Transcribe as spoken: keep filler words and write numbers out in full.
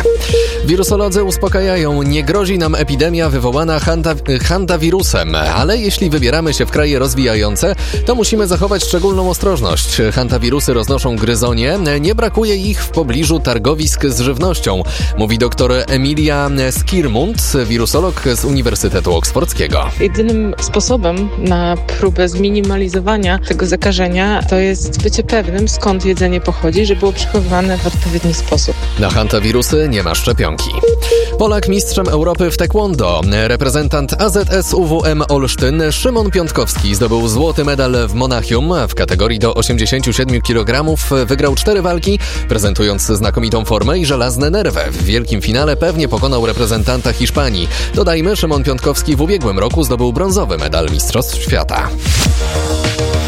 Wirusolodzy uspokajają, nie grozi nam epidemia wywołana hanta, hantawirusem, ale jeśli wybieramy się w kraje rozwijające, to musimy zachować szczególną ostrożność. Hantawirusy roznoszą gryzonie, nie brakuje ich w pobliżu targowisk z żywnością, mówi dr Emilia Skirmund, wirusolog z Uniwersytetu Oksfordzkiego. Jedynym sposobem na próbę zminimalizowania tego zakażenia to jest bycie pewnym, skąd jedzenie pochodzi, żeby było przechowywane w odpowiedni sposób. Na hantawirusy nie ma szczepionki. Polak mistrzem Europy w taekwondo. Reprezentant A Z S U W M Olsztyn Szymon Piątkowski zdobył złoty medal w Monachium. W kategorii do osiemdziesiąt siedem kilogramów wygrał cztery walki, prezentując znakomitą formę i żelazne nerwy. W wielkim finale pewnie pokonał reprezentanta Hiszpanii. Dodajmy, Szymon Piątkowski w ubiegłym roku zdobył brązowy medal Mistrzostw Świata.